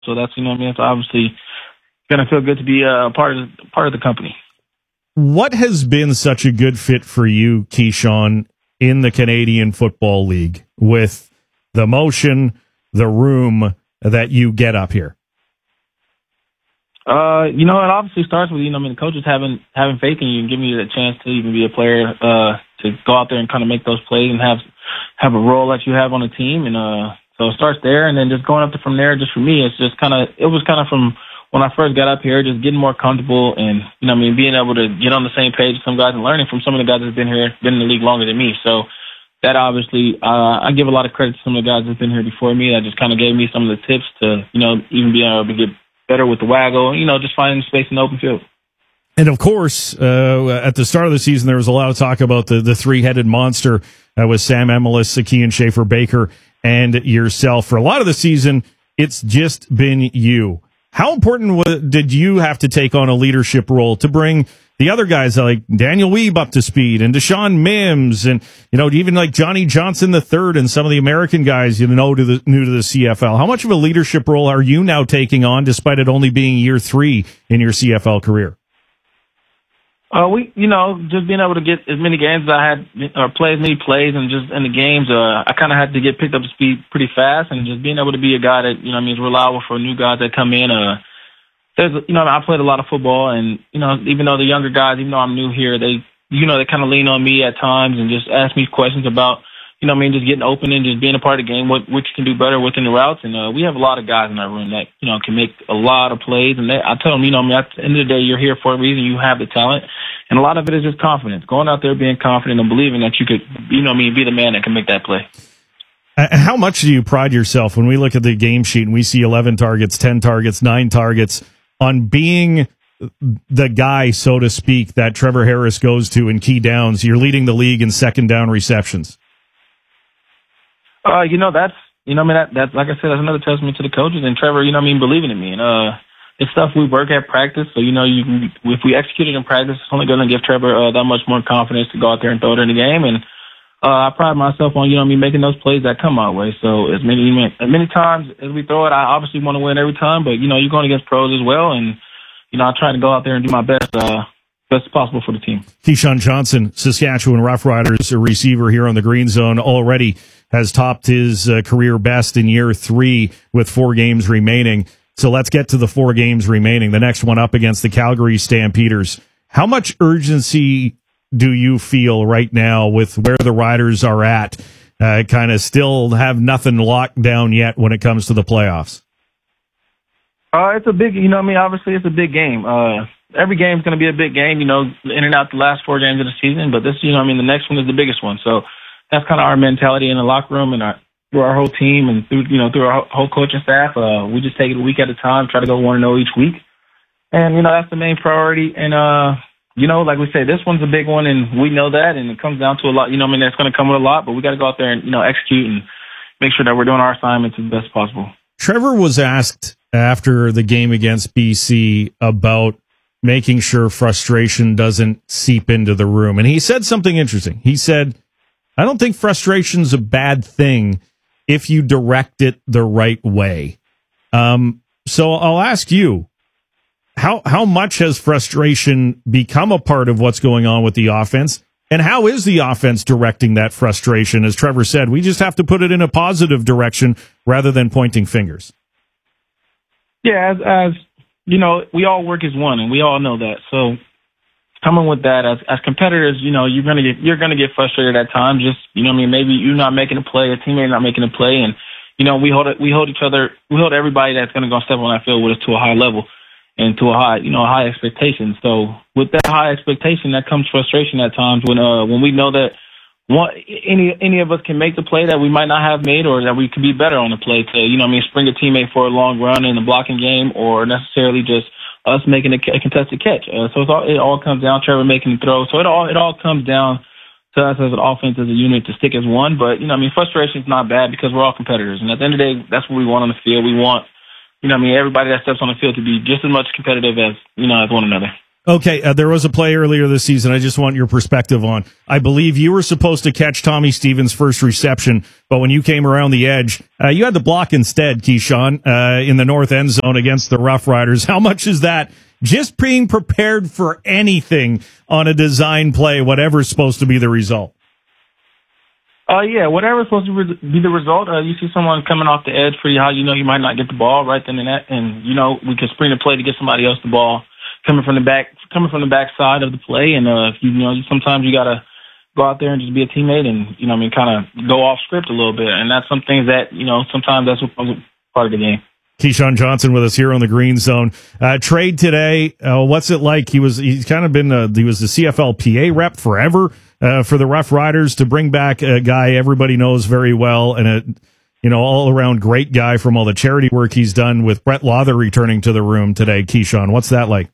So that's, you know what I mean, it's obviously going to feel good to be part of the company. What has been such a good fit for you, Keyshawn, in the Canadian Football League with the motion, the room that you get up here? You know, it obviously starts with, you know, I mean, the coaches having faith in you and giving you the chance to even be a player, to go out there and kind of make those plays and have a role that you have on the team. And, so it starts there, and then just going up from there, just for me, it was kind of from when I first got up here, just getting more comfortable and, you know, I mean, being able to get on the same page with some guys and learning from some of the guys that have been in the league longer than me. So that obviously, I give a lot of credit to some of the guys that have been here before me that just kind of gave me some of the tips to, you know, even being able to get better with the waggle, you know, just finding space in the open field. And of course, at the start of the season, there was a lot of talk about the three-headed monster with Sam Emilus, Sakian Schaefer-Baker, and yourself. For a lot of the season, it's just been you. How important did you have to take on a leadership role to bring the other guys like Daniel Weeb up to speed and Deshaun Mims and, you know, even like Johnny Johnson III and some of the American guys, you know, new to the CFL? How much of a leadership role are you now taking on despite it only being year 3 in your CFL career? You know, just being able to get as many games as I had, or play as many plays, and just in the games, I kind of had to get picked up to speed pretty fast, and just being able to be a guy that, you know, I mean, is reliable for new guys that come in. You know, I played a lot of football, and, you know, even though the younger guys, even though I'm new here, they kind of lean on me at times and just ask me questions about, you know what I mean, just getting open and just being a part of the game, what you can do better within the routes. And we have a lot of guys in our room that, you know, can make a lot of plays. And I tell them, you know, I mean, at the end of the day, you're here for a reason. You have the talent. And a lot of it is just confidence. Going out there being confident and believing that you could, you know what I mean, be the man that can make that play. How much do you pride yourself when we look at the game sheet and we see 11 targets, 10 targets, 9 targets on being the guy, so to speak, that Trevor Harris goes to in key downs? You're leading the league in second down receptions. You know, that's, you know, I mean, that's, like I said, that's another testament to the coaches and Trevor, you know what I mean, believing in me. And, it's stuff we work at practice. So, you know, if we execute it in practice, it's only going to give Trevor that much more confidence to go out there and throw it in the game. And, I pride myself on, you know what I mean, making those plays that come our way. So as many times as we throw it, I obviously want to win every time, but, you know, you're going against pros as well. And, you know, I try to go out there and do my best possible for the team. Keyshawn Johnson, Saskatchewan Roughriders, a receiver here on the Green Zone, already has topped his career best in year 3 with 4 games remaining. So let's get to the 4 games remaining. The next one up against the Calgary Stampeders. How much urgency do you feel right now with where the Riders are at? Kind of still have nothing locked down yet when it comes to the playoffs. It's a big, you know what I mean, obviously it's a big game. Every game is going to be a big game, you know, in and out the last 4 games of the season. But this, you know what I mean, the next one is the biggest one. So that's kind of our mentality in the locker room and through our whole team and through our whole coaching staff. We just take it a week at a time, try to go 1-0 each week. And, you know, that's the main priority. And, you know, like we say, this one's a big one, and we know that, and it comes down to a lot. You know, I mean, that's going to come with a lot, but we got to go out there and, you know, execute and make sure that we're doing our assignments as best possible. Trevor was asked after the game against BC about making sure frustration doesn't seep into the room, and he said something interesting. He said, I don't think frustration's a bad thing if you direct it the right way. So I'll ask you, how much has frustration become a part of what's going on with the offense? And how is the offense directing that frustration? As Trevor said, we just have to put it in a positive direction rather than pointing fingers. Yeah, as you know, we all work as one, and we all know that. So coming with that, as competitors, you know, you're gonna get frustrated at times. Just, you know what I mean, maybe you're not making a play, a teammate not making a play, and, you know, we hold everybody that's gonna go step on that field with us to a high level and to a high expectation. So with that high expectation, that comes frustration at times when we know that any of us can make the play that we might not have made, or that we could be better on the play to, you know what I mean, spring a teammate for a long run in the blocking game, or necessarily just us making a contested catch. So it all comes down, Trevor making the throw. So it all comes down to us as an offense, as a unit, to stick as one. But, you know what I mean, frustration is not bad because we're all competitors. And at the end of the day, that's what we want on the field. We want, you know what I mean, everybody that steps on the field to be just as much competitive as, you know, as one another. Okay, there was a play earlier this season I just want your perspective on. I believe you were supposed to catch Tommy Stevens' first reception, but when you came around the edge, you had the block instead, Keyshawn, in the north end zone against the Rough Riders. How much is that just being prepared for anything on a design play, whatever's supposed to be the result? Yeah, whatever's supposed to be the result. You see someone coming off the edge pretty high, you might not get the ball right then and that, and, we can spring a play to get somebody else the ball. Coming from the back side of the play, and sometimes you gotta go out there and just be a teammate, and kind of go off script a little bit, and that's some things that sometimes that's what comes part of the game. Keyshawn Johnson with us here on the Green Zone. Trade today. What's it like? He's kind of been he was the CFL PA rep forever for the Rough Riders. To bring back a guy everybody knows very well and a all around great guy from all the charity work he's done, with Brett Lawther returning to the room today. Keyshawn, what's that like?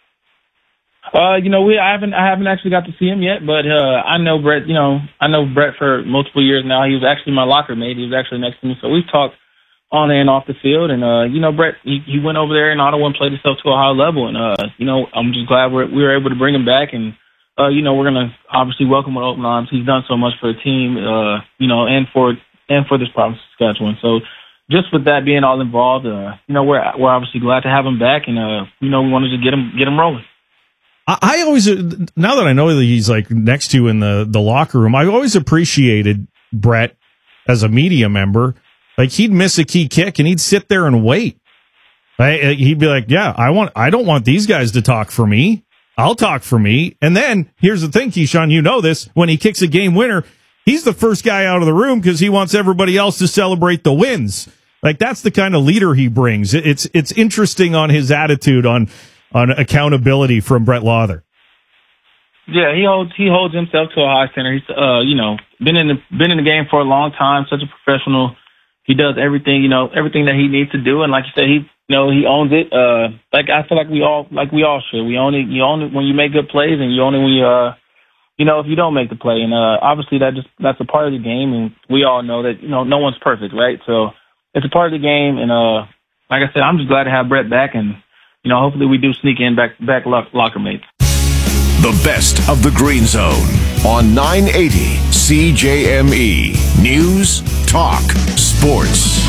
I haven't actually got to see him yet, but I know Brett. I know Brett for multiple years now. He was actually my locker mate. He was actually next to me, so we've talked on and off the field. And Brett, he went over there in Ottawa and played himself to a high level. And I'm just glad we were able to bring him back. And we're gonna obviously welcome with open arms. He's done so much for the team, and for this province of Saskatchewan. So just with that being all involved, we're obviously glad to have him back, and we wanted to get him rolling. I always, now that I know that he's like next to you in the locker room, I always appreciated Brett as a media member. Like, he'd miss a key kick and he'd sit there and wait. He'd be like, yeah, I don't want these guys to talk for me. I'll talk for me. And then here's the thing, Keyshawn, you know this, when he kicks a game winner, he's the first guy out of the room because he wants everybody else to celebrate the wins. Like, that's the kind of leader he brings. It's interesting on his attitude on accountability from Brett Lawther. Yeah, he holds himself to a high standard. He's been in the game for a long time, such a professional. He does everything that he needs to do, and like you said, he owns it. I feel like we all should. You own it when you make good plays, and you own it when if you don't make the play. And obviously that's a part of the game, and we all know that no one's perfect, right? So it's a part of the game, and like I said, I'm just glad to have Brett back, and hopefully we do sneak in back locker mates. The best of the Green Zone on 980 CJME. News, talk, sports.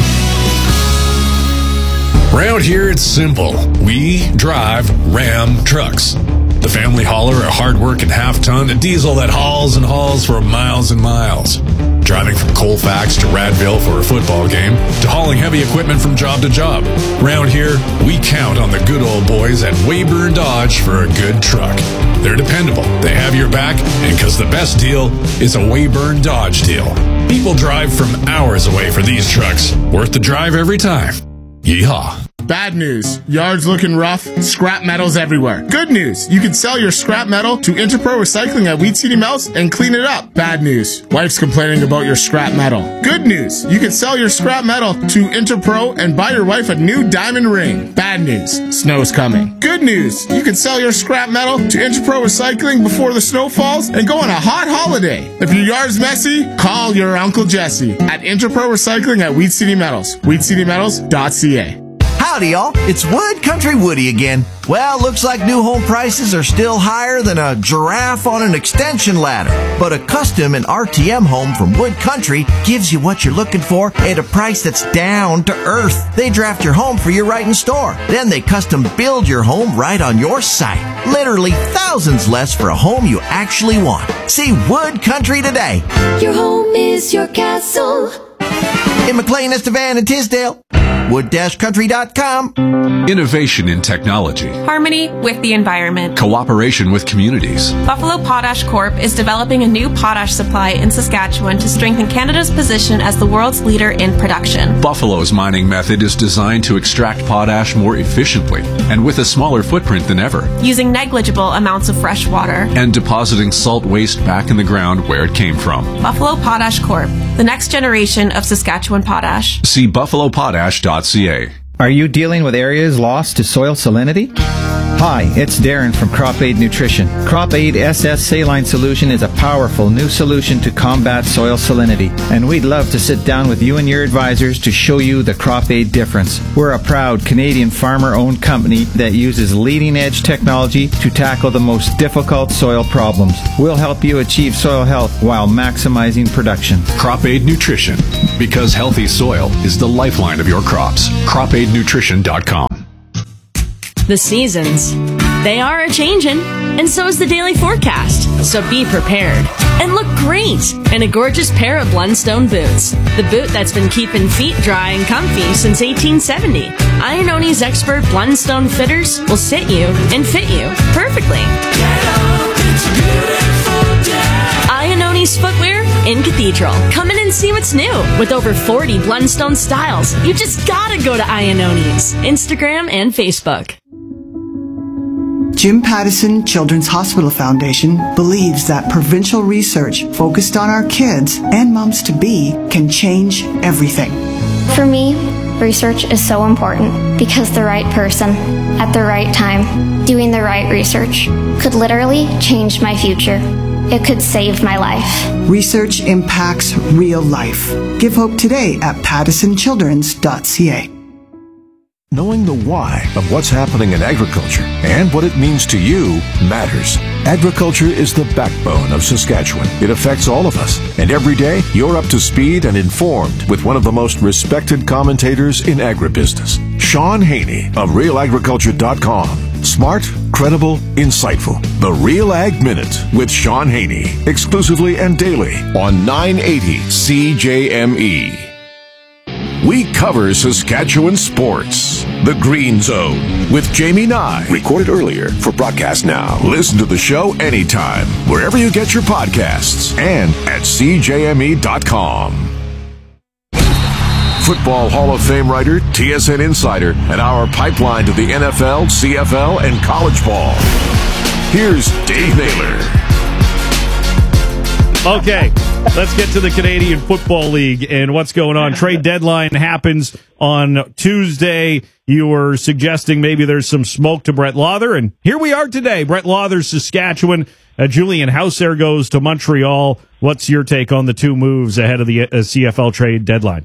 Around here, it's simple. We drive Ram trucks. The family hauler, a hard-working half-ton, a diesel that hauls and hauls for miles and miles. Driving from Colfax to Radville for a football game, to hauling heavy equipment from job to job. Around here, we count on the good old boys at Weyburn Dodge for a good truck. They're dependable, they have your back, and because the best deal is a Weyburn Dodge deal. People drive from hours away for these trucks. Worth the drive every time. Yeehaw. Bad news. Yards looking rough. Scrap metal's everywhere. Good news. You can sell your scrap metal to Interpro Recycling at Weed City Mills and clean it up. Bad news. Wife's complaining about your scrap metal. Good news. You can sell your scrap metal to Interpro and buy your wife a new diamond ring. Bad news. Snow's coming. Good news. You can sell your scrap metal to Interpro Recycling before the snow falls and go on a hot holiday. If your yard's messy, call your Uncle Jesse at Interpro Recycling at Weed City Metals. WeedCityMetals.ca. Howdy, y'all. It's Wood Country Woody again. Well, looks like new home prices are still higher than a giraffe on an extension ladder. But a custom and RTM home from Wood Country gives you what you're looking for at a price that's down to earth. They draft your home for you right in store. Then they custom build your home right on your site. Literally thousands less for a home you actually want. See Wood Country today. Your home is your castle. In McLean, Estevan, and Tisdale. Wood-country.com. Innovation in technology. Harmony with the environment. Cooperation with communities. Buffalo Potash Corp. is developing a new potash supply in Saskatchewan to strengthen Canada's position as the world's leader in production. Buffalo's mining method is designed to extract potash more efficiently and with a smaller footprint than ever. Using negligible amounts of fresh water. And depositing salt waste back in the ground where it came from. Buffalo Potash Corp. The next generation of Saskatchewan potash. See buffalopotash.ca. Are you dealing with areas lost to soil salinity? Hi, it's Darren from Crop Aid Nutrition. Crop Aid SS Saline Solution is a powerful new solution to combat soil salinity, and we'd love to sit down with you and your advisors to show you the Crop Aid difference. We're a proud Canadian farmer-owned company that uses leading-edge technology to tackle the most difficult soil problems. We'll help you achieve soil health while maximizing production. Crop Aid Nutrition, because healthy soil is the lifeline of your crops. CropAidNutrition.com. The seasons, they are a-changin', and so is the daily forecast. So be prepared and look great in a gorgeous pair of Blundstone boots. The boot that's been keeping feet dry and comfy since 1870. Ianoni's expert Blundstone fitters will sit you and fit you perfectly. Ianoni's footwear in Cathedral. Come in and see what's new. With over 40 Blundstone styles, you just gotta go to Ianoni's Instagram and Facebook. Jim Pattison Children's Hospital Foundation believes that provincial research focused on our kids and moms-to-be can change everything. For me, research is so important because the right person at the right time doing the right research could literally change my future. It could save my life. Research impacts real life. Give hope today at pattisonchildrens.ca. Knowing the why of what's happening in agriculture and what it means to you matters. Agriculture is the backbone of Saskatchewan. It affects all of us. And every day, you're up to speed and informed with one of the most respected commentators in agribusiness, Sean Haney of RealAgriculture.com. Smart, credible, insightful. The Real Ag Minute with Sean Haney. Exclusively and daily on 980 CJME. We cover Saskatchewan sports. The Green Zone with Jamie Nye. Recorded earlier for broadcast now. Listen to the show anytime, wherever you get your podcasts and at CJME.com. Football Hall of Fame writer, TSN insider, and our pipeline to the NFL, CFL, and college ball. Here's Dave Naylor. Okay, let's get to the Canadian Football League and what's going on. Trade deadline happens on Tuesday. You were suggesting maybe there's some smoke to Brett Lauther, and here we are today. Brett Lauther, Saskatchewan. Julian Hauser goes to Montreal. What's your take on the two moves ahead of the CFL trade deadline?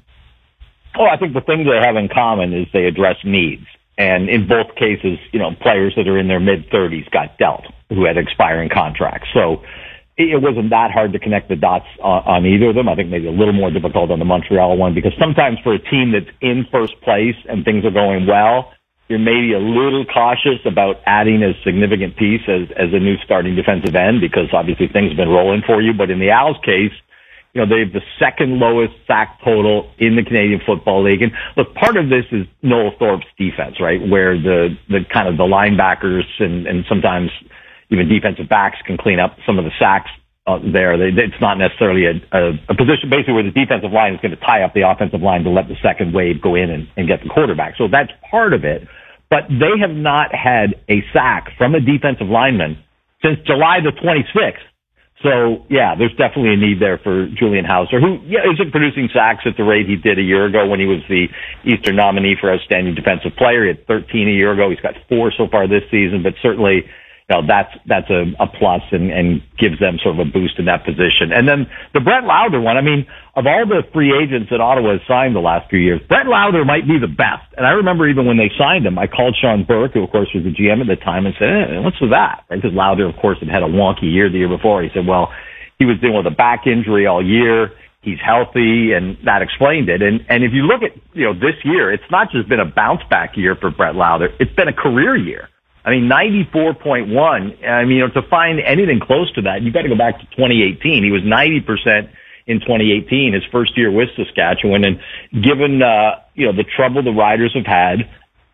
Oh, I think the thing they have in common is they address needs. And in both cases, players that are in their mid-30s got dealt who had expiring contracts. So it wasn't that hard to connect the dots on either of them. I think maybe a little more difficult on the Montreal one because sometimes for a team that's in first place and things are going well, you're maybe a little cautious about adding a significant piece as a new starting defensive end because obviously things have been rolling for you. But in the Owls case, they have the second lowest sack total in the Canadian Football League. And look, part of this is Noel Thorpe's defense, right? Where the kind of the linebackers and sometimes even defensive backs can clean up some of the sacks there. It's not necessarily a position basically where the defensive line is going to tie up the offensive line to let the second wave go in and get the quarterback. So that's part of it. But they have not had a sack from a defensive lineman since July the 26th. So, yeah, there's definitely a need there for Julian Hauser, who isn't producing sacks at the rate he did a year ago when he was the Eastern nominee for Outstanding Defensive Player. He had 13 a year ago. He's got 4 so far this season, but certainly that's a plus and gives them sort of a boost in that position. And then the Brett Lauther one, I mean, of all the free agents that Ottawa has signed the last few years, Brett Lauther might be the best. And I remember even when they signed him, I called Sean Burke, who of course was the GM at the time, and said, what's with that? Right? Because Lauther, of course, had a wonky year the year before. He said, well, he was dealing with a back injury all year. He's healthy, and that explained it. And if you look at, this year, it's not just been a bounce back year for Brett Lauther. It's been a career year. I mean, 94.1. I mean, to find anything close to that, you've got to go back to 2018. He was 90% in 2018, his first year with Saskatchewan. And given, the trouble the Riders have had,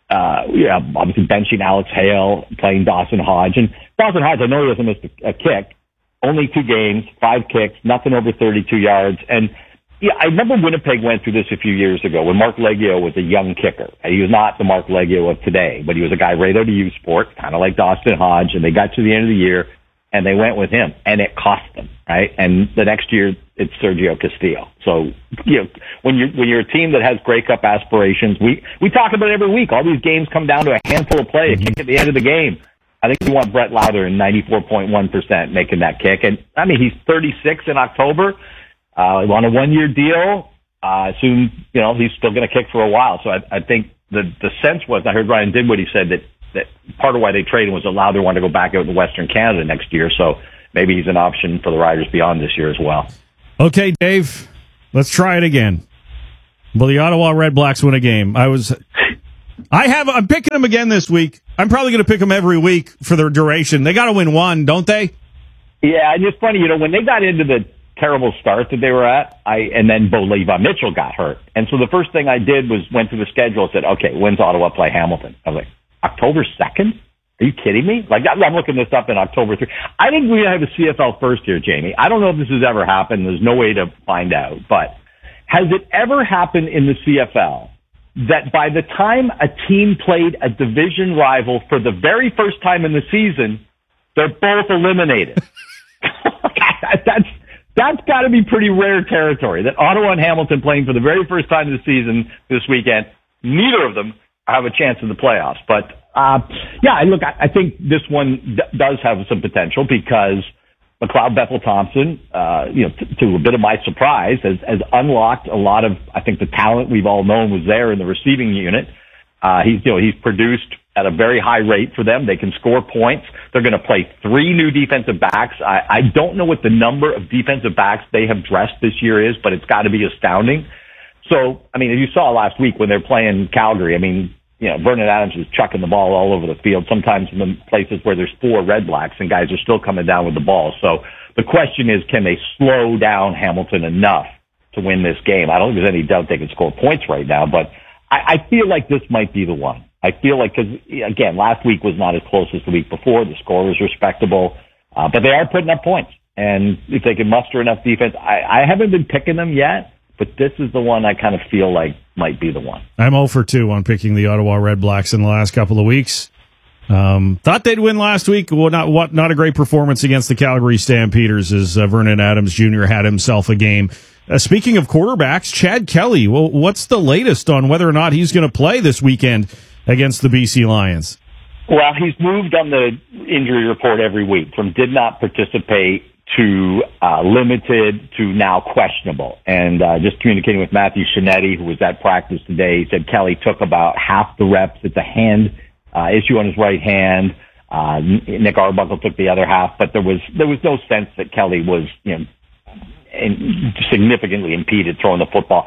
obviously benching Alex Hale, playing Dawson Hodge. And Dawson Hodge, I know he hasn't missed a kick. Only 2 games, 5 kicks, nothing over 32 yards. And yeah, I remember Winnipeg went through this a few years ago when Mark Leggio was a young kicker. He was not the Mark Leggio of today, but he was a guy right out of U Sport, kind of like Dawson Hodge, and they got to the end of the year and they went with him, and it cost them, right? And the next year, it's Sergio Castillo. So, when you're a team that has Grey Cup aspirations, we talk about it every week. All these games come down to a handful of play, a kick at the end of the game. I think you want Brett Lowther in 94.1% making that kick. And, I mean, he's 36 in October. On a one-year deal. Assume, he's still going to kick for a while. So I think the sense was, I heard Ryan Dinwiddie said that part of why they traded was that Lowther wanted to go back out to Western Canada next year. So maybe he's an option for the Riders beyond this year as well. Okay, Dave, let's try it again. Will the Ottawa Red Blacks win a game? I'm picking them again this week. I'm probably going to pick them every week for their duration. They got to win one, don't they? Yeah, and it's funny, when they got into the terrible start that they were at, and then Bo Levi Mitchell got hurt. And so the first thing I did was went to the schedule and said, okay, when's Ottawa play Hamilton? I was like, October 2nd? Are you kidding me? Like, I'm looking this up in October 3rd. I think we have a CFL first here, Jamie. I don't know if this has ever happened. There's no way to find out. But has it ever happened in the CFL that by the time a team played a division rival for the very first time in the season, they're both eliminated? That's got to be pretty rare territory, that Ottawa and Hamilton playing for the very first time of the season this weekend, neither of them have a chance in the playoffs. But, look, I think this one does have some potential because McLeod Bethel-Thompson, to a bit of my surprise, has unlocked a lot of, I think, the talent we've all known was there in the receiving unit. He's produced at a very high rate for them. They can score points. They're going to play 3 new defensive backs. I don't know what the number of defensive backs they have dressed this year is, but it's got to be astounding. So, I mean, as you saw last week when they're playing Calgary, I mean, Vernon Adams is chucking the ball all over the field, sometimes in the places where there's 4 Red Blacks and guys are still coming down with the ball. So the question is, can they slow down Hamilton enough to win this game? I don't think there's any doubt they can score points right now, but I feel like this might be the one. I feel like, because, again, last week was not as close as the week before. The score was respectable, but they are putting up points. And if they can muster enough defense, I haven't been picking them yet, but this is the one I kind of feel like might be the one. I'm 0 for 2 on picking the Ottawa Red Blacks in the last couple of weeks. Thought they'd win last week. Well, not a great performance against the Calgary Stampeders, as Vernon Adams Jr. had himself a game. Speaking of quarterbacks, Chad Kelly, well, what's the latest on whether or not he's going to play this weekend against the BC Lions? Well, he's moved on the injury report every week from did not participate to limited to now questionable. And just communicating with Matthew Shinetti, who was at practice today, he said Kelly took about half the reps. It's a hand issue on his right hand. Nick Arbuckle took the other half, but there was no sense that Kelly was, significantly impeded throwing the football.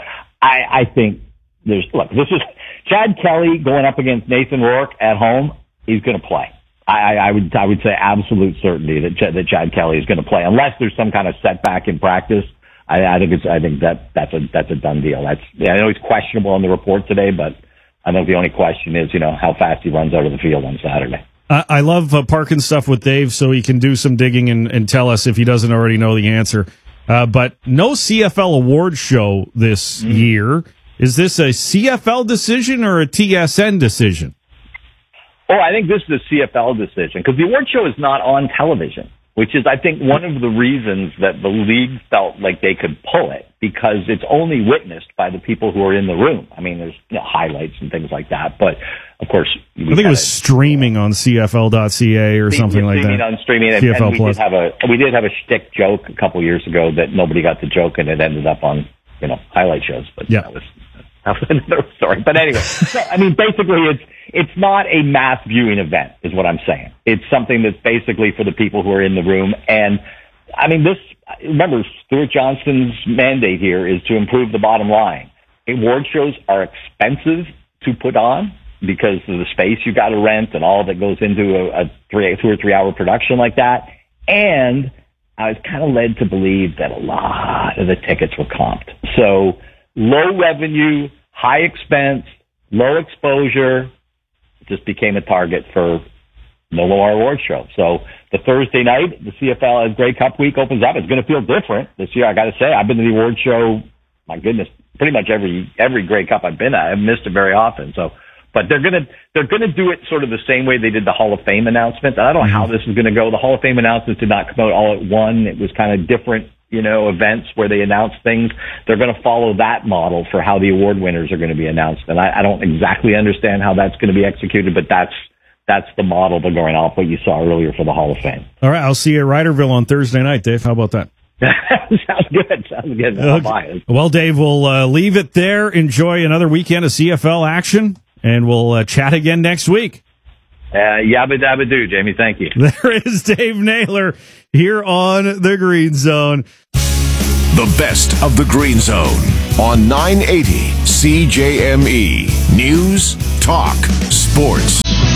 I think this is Chad Kelly going up against Nathan Rourke at home. He's going to play. I would say absolute certainty that Chad Kelly is going to play, unless there's some kind of setback in practice. I think that's a done deal. I know he's questionable on the report today, but I think the only question is, how fast he runs out of the field on Saturday. I love parking stuff with Dave so he can do some digging and tell us if he doesn't already know the answer. But no CFL award show this year. Is this a CFL decision or a TSN decision? Oh, I think this is a CFL decision because the award show is not on television, which is, I think, one of the reasons that the league felt like they could pull it, because it's only witnessed by the people who are in the room. I mean, there's highlights and things like that, but of course, I think it was streaming on CFL.ca or something like that. On streaming, CFL and Plus. We did have a shtick joke a couple years ago that nobody got the joke, and it ended up on highlight shows. But yeah. that was another story. But anyway, basically, it's not a mass viewing event, is what I'm saying. It's something that's basically for the people who are in the room. And I mean, remember, Stuart Johnston's mandate here is to improve the bottom line. Award shows are expensive to put on because of the space you got to rent and all that goes into a 2 or 3 hour production like that. And I was kind of led to believe that a lot of the tickets were comped. So low revenue, high expense, low exposure, just became a target for no Lamar Award show. So the Thursday night, the CFL as Grey Cup week opens up. It's going to feel different this year. I got to say, I've been to the award show, my goodness, pretty much every Grey Cup I've been at. I've missed it very often. So, but they're gonna do it sort of the same way they did the Hall of Fame announcement. I don't know how this is going to go. The Hall of Fame announcements did not come out all at once. It was kind of different events where they announce things. They're going to follow that model for how the award winners are going to be announced. And I don't exactly understand how that's going to be executed, but that's the model they're going off what you saw earlier for the Hall of Fame. All right, I'll see you at Ryderville on Thursday night, Dave. How about that? Sounds good. I'll buy it. Well, Dave, we'll leave it there. Enjoy another weekend of CFL action, and we'll chat again next week. Yabba dabba do, Jamie. Thank you. There is Dave Naylor here on the Green Zone. The best of the Green Zone on 980 CJME. News, talk, sports.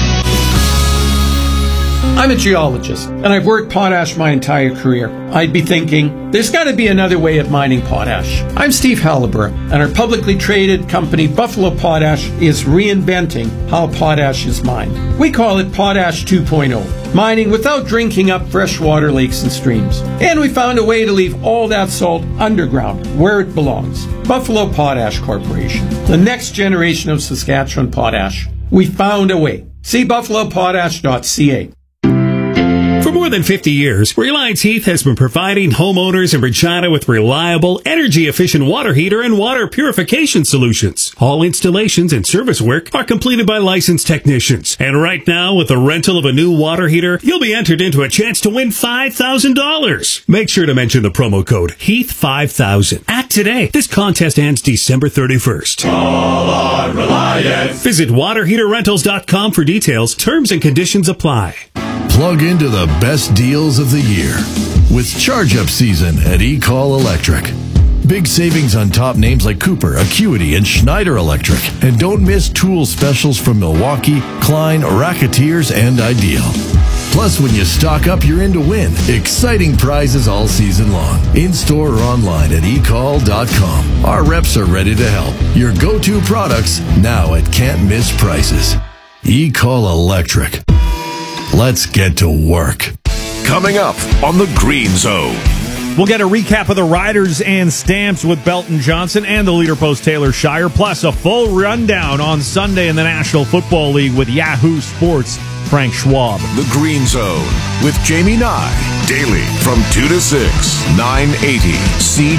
I'm a geologist, and I've worked potash my entire career. I'd be thinking, there's got to be another way of mining potash. I'm Steve Halliburton, and our publicly traded company, Buffalo Potash, is reinventing how potash is mined. We call it Potash 2.0, mining without drinking up freshwater lakes and streams. And we found a way to leave all that salt underground, where it belongs. Buffalo Potash Corporation, the next generation of Saskatchewan potash. We found a way. See buffalopotash.ca. For more than 50 years, Reliance Heath has been providing homeowners in Regina with reliable, energy-efficient water heater and water purification solutions. All installations and service work are completed by licensed technicians. And right now, with the rental of a new water heater, you'll be entered into a chance to win $5,000. Make sure to mention the promo code HEATH5000. Act today. This contest ends December 31st. Call on Reliance. Visit waterheaterrentals.com for details. Terms and conditions apply. Plug into the best deals of the year with charge-up season at eCall Electric. Big savings on top names like Cooper, Acuity, and Schneider Electric. And don't miss tool specials from Milwaukee, Klein, Racketeers, and Ideal. Plus, when you stock up, you're in to win. Exciting prizes all season long. In-store or online at eCall.com. Our reps are ready to help. Your go-to products now at can't-miss prices. eCall Electric. Let's get to work. Coming up on the Green Zone. We'll get a recap of the Riders and Stamps with Belton Johnson and the leader post Taylor Shire, plus a full rundown on Sunday in the National Football League with Yahoo Sports' Frank Schwab. The Green Zone with Jamie Nye. Daily from 2 to 6, 980 C.